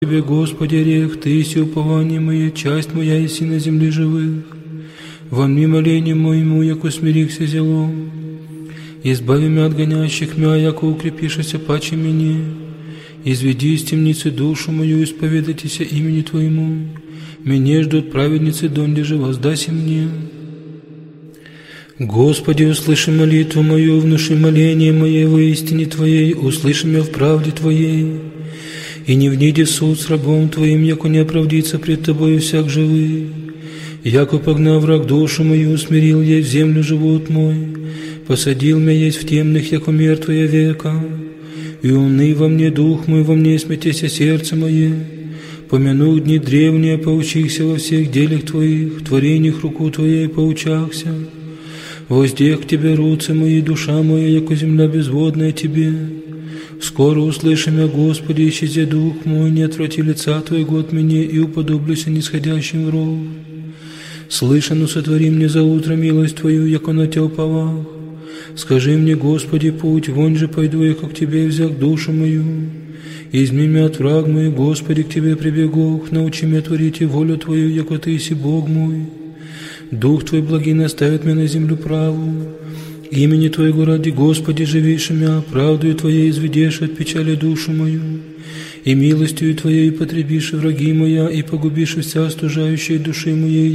Тебе, Господи, рех, Ты есть упование мое, часть моя еси на земле живых. Вонми молению моему, яко смирихся зелом. Избави меня от гонящих мя, яко укрепишься паче мне. Изведи из темницы душу мою, исповедайтеся имени Твоему. Меня ждут праведницы, донде же воздаси мне. Господи, услыши молитву мою, внуши моление мое во истине Твоей, услыши меня в правде Твоей. И не вниди в суд с рабом Твоим, яко не оправдится пред Тобою всяк живый. Яко погнав враг душу мою, смирил я в землю живот мой, посадил меня есть в темных, яко мертвая века. И уны во мне дух мой, во мне смятеся сердце мое. Помяну дни древние, поучихся во всех делях Твоих, в творениях руку Твоей поучахся. Воздех к Тебе руцы мои, душа моя, яко земля безводная Тебе. Скоро услышим я, Господи, исчезе дух мой, не отврати лица Твоего от меня, и уподоблюся нисходящим в ров. Слышану сотвори мне за утро милость Твою, яко на Тя уповах. Скажи мне, Господи, путь, вон же пойду я, как к Тебе взяк душу мою. Изми меня от враг мой, Господи, к Тебе прибегу, научи меня творить и волю Твою, яко Ты еси Бог мой. Дух Твой благий наставит меня на землю праву. Имени Твоего ради, Господи, живишь мя, правдою Твоей изведешь от печали душу мою, и милостью Твоей потребишь враги моя, и погубишь вся стужающая души моей,